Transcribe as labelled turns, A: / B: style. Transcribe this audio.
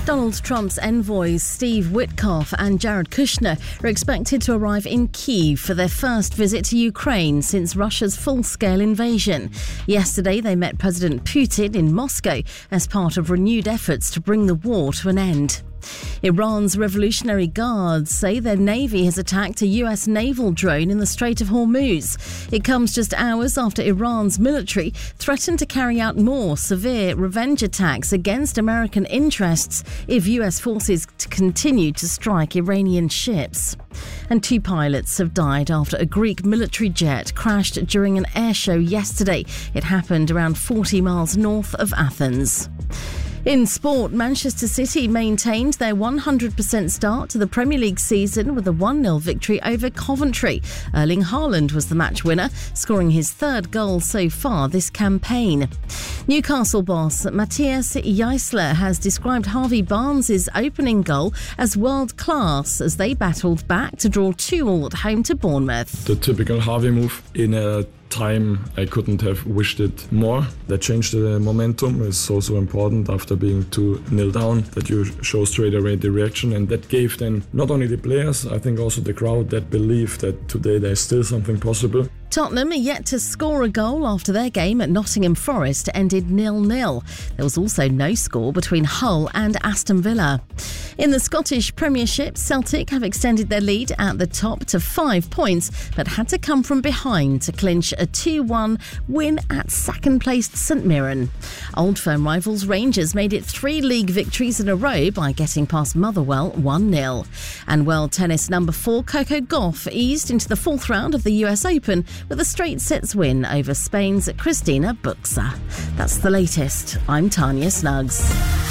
A: Donald Trump's envoys Steve Witkoff and Jared Kushner are expected to arrive in Kyiv for their first visit to Ukraine since Russia's full-scale invasion. Yesterday, they met President Putin in Moscow as part of renewed efforts to bring the war to an end. Iran's Revolutionary Guards say their navy has attacked a US naval drone in the Strait of Hormuz. It comes just hours after Iran's military threatened to carry out more severe revenge attacks against American interests if US forces continue to strike Iranian ships. And 2 pilots have died after a Greek military jet crashed during an air show yesterday. It happened around 40 miles north of Athens. In sport, Manchester City maintained their 100% start to the Premier League season with a 1-0 victory over Coventry. Erling Haaland was the match winner, scoring his 3rd goal so far this campaign. Newcastle boss Matthias Jaissler has described Harvey Barnes' opening goal as world-class as they battled back to draw 2-2 at home to Bournemouth.
B: The typical Harvey move in a time I couldn't have wished it more. That changed the momentum. It's so important after being 2-0 down that you show straight away the reaction, and that gave then not only the players, I think also the crowd that belief that today there's still something possible.
A: Tottenham are yet to score a goal after their game at Nottingham Forest ended 0-0. There was also no score between Hull and Aston Villa. In the Scottish Premiership, Celtic have extended their lead at the top to 5 points, but had to come from behind to clinch a 2-1 win at second-placed St Mirren. Old Firm rivals Rangers made it 3 league victories in a row by getting past Motherwell 1-0. And world tennis number 4 Coco Gauff eased into the 4th round of the US Open with a straight sets win over Spain's Cristina Buxa. That's the latest. I'm Tanya Snuggs.